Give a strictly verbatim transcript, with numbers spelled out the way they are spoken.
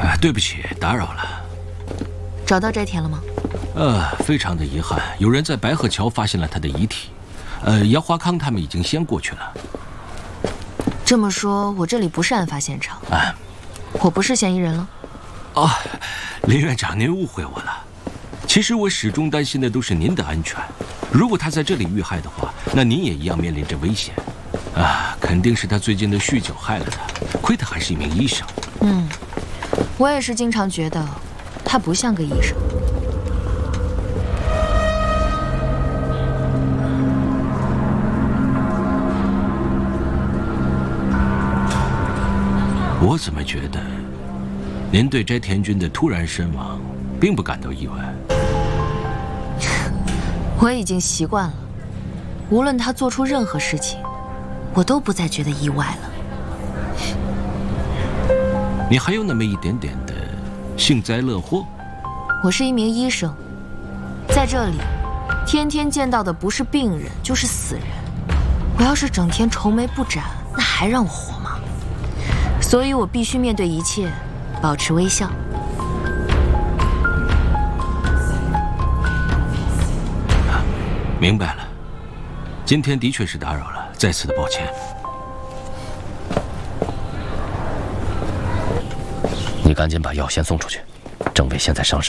啊，对不起，打扰了。 找到斋田了吗？ 呃，非常的遗憾，有人在白鹤桥发现了他的遗体。呃，杨华康他们已经先过去了。 这么说，我这里不是案发现场啊？ 我不是嫌疑人了？ 哦，林院长，您误会我了。其实我始终担心的都是您的安全。如果他在这里遇害的话，那您也一样面临着危险。啊，肯定是他最近的酗酒害了他。亏他还是一名医生。 嗯，我也是经常觉得他不像个医生。 我怎么觉得，您对斋田君的突然身亡，并不感到意外？ 我已经习惯了，无论他做出任何事情，我都不再觉得意外了。 你还有那么一点点的幸灾乐祸？ 我是一名医生，在这里，天天见到的不是病人就是死人。我要是整天愁眉不展，那还让我活吗？所以我必须面对一切，保持微笑。 啊，明白了。今天的确是打扰了，再次的抱歉。 你赶紧把药先送出去，政委现在上身。